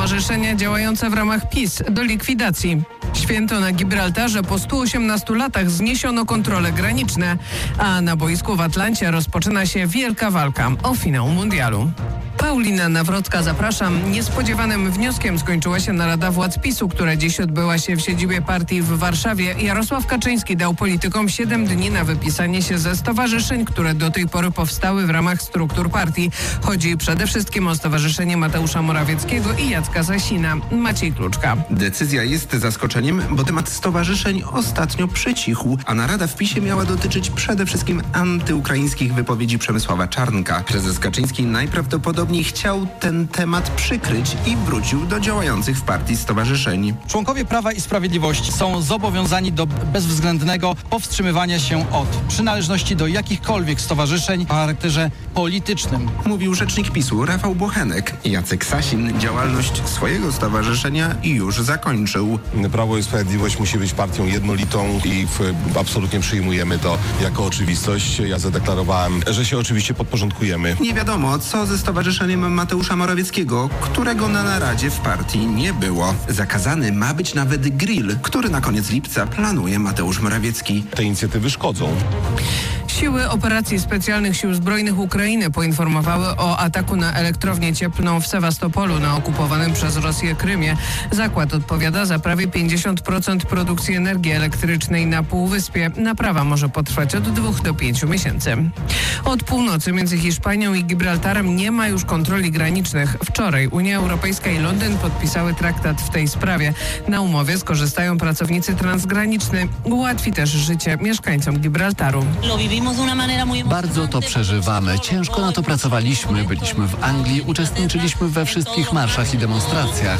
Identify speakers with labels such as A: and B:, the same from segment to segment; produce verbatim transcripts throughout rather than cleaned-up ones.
A: stowarzyszenia działające w ramach PiS do likwidacji. Święto na Gibraltarze. Po stu osiemnastu latach zniesiono kontrole graniczne, a na boisku w Atlancie rozpoczyna się wielka walka o finał mundialu. Paulina Nawrocka, zapraszam. Niespodziewanym wnioskiem skończyła się narada władz PiSu, która dziś odbyła się w siedzibie partii w Warszawie. Jarosław Kaczyński dał politykom siedem dni na wypisanie się ze stowarzyszeń, które do tej pory powstały w ramach struktur partii. Chodzi przede wszystkim o stowarzyszenie Mateusza Morawieckiego i Jacka Sasina. Maciej Kluczka.
B: Decyzja jest zaskoczeniem, bo temat stowarzyszeń ostatnio przycichł, a narada w PiSie miała dotyczyć przede wszystkim antyukraińskich wypowiedzi Przemysława Czarnka. Prezes Kaczyński najprawdopodobniej chciał ten temat przykryć i wrócił do działających w partii stowarzyszeń.
C: Członkowie Prawa i Sprawiedliwości są zobowiązani do bezwzględnego powstrzymywania się od przynależności do jakichkolwiek stowarzyszeń o charakterze politycznym.
B: Mówił rzecznik PiSu Rafał Bochenek. Jacek Sasin działalność swojego stowarzyszenia już zakończył.
D: Prawo i Sprawiedliwość musi być partią jednolitą i w, absolutnie przyjmujemy to jako oczywistość. Ja zadeklarowałem, że się oczywiście podporządkujemy.
B: Nie wiadomo, co ze stowarzyszeniem Mateusza Morawieckiego, którego na naradzie w partii nie było. Zakazany ma być nawet grill, który na koniec lipca planuje Mateusz Morawiecki.
D: Te inicjatywy szkodzą.
A: Siły Operacji Specjalnych Sił Zbrojnych Ukrainy poinformowały o ataku na elektrownię cieplną w Sewastopolu na okupowanym przez Rosję Krymie. Zakład odpowiada za prawie pięćdziesiąt procent produkcji energii elektrycznej na Półwyspie. Naprawa może potrwać od dwóch do pięciu miesięcy. Od północy między Hiszpanią i Gibraltarem nie ma już kontroli granicznych. Wczoraj Unia Europejska i Londyn podpisały traktat w tej sprawie. Na umowie skorzystają pracownicy transgraniczni. Ułatwi też życie mieszkańcom Gibraltaru.
E: Bardzo to przeżywamy. Ciężko na to pracowaliśmy. Byliśmy w Anglii, uczestniczyliśmy we wszystkich marszach i demonstracjach.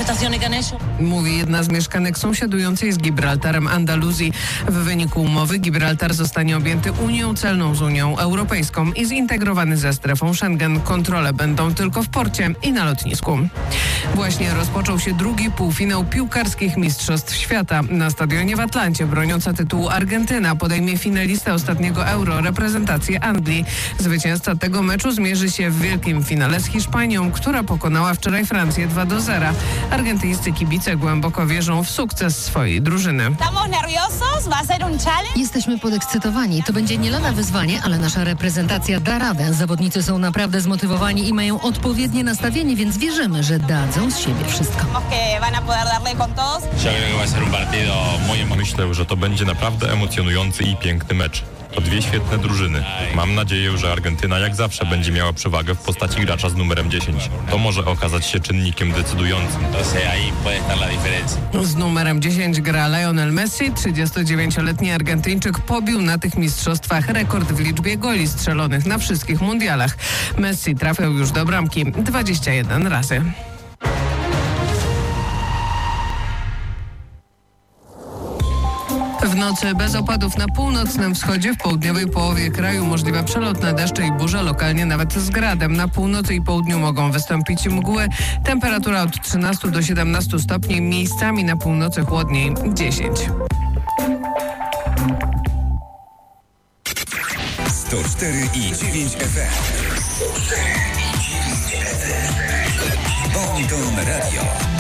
A: Mówi jedna z mieszkanek sąsiadującej z Gibraltarem Andaluzji. W wyniku umowy Gibraltar zostanie objęty Unią Celną z Unią Europejską i zintegrowany ze strefą Schengen. Kontrole będą tylko w porcie i na lotnisku. Właśnie rozpoczął się drugi półfinał piłkarskich Mistrzostw Świata. Na stadionie w Atlancie broniąca tytułu Argentyna podejmie finalistę ostatniego Euro, reprezentację Anglii. Zwycięzca tego meczu zmierzy się w wielkim finale z Hiszpanią, która pokonała wczoraj Francję dwa do zera. Argentyńscy kibice głęboko wierzą w sukces swojej drużyny.
F: Jesteśmy podekscytowani. To będzie nie lada wyzwanie, ale nasza reprezentacja da radę. Zawodnicy są naprawdę zmotywowani i mają odpowiednie nastawienie, więc wierzymy, że dadzą z siebie wszystko.
G: Myślę, że to będzie naprawdę emocjonujący i piękny mecz. To dwie świetne drużyny. Mam nadzieję, że Argentyna jak zawsze będzie miała przewagę w postaci gracza z numerem dziesięć. To może okazać się czynnikiem decydującym.
A: Z numerem dziesięć gra Lionel Messi. trzydziestodziewięcioletni Argentyńczyk pobił na tych mistrzostwach rekord w liczbie goli strzelonych na wszystkich mundialach. Messi trafiał już do bramki dwadzieścia jeden razy. W nocy bez opadów na północnym wschodzie, w południowej połowie kraju możliwe przelotne deszcze i burze, lokalnie nawet z gradem. Na północy i południu mogą wystąpić mgły. Temperatura od trzynastu do siedemnastu stopni, miejscami na północy chłodniej dziesięć.
H: sto cztery i dziewięć F M. sto cztery i dziewięć F M. Bondon Radio.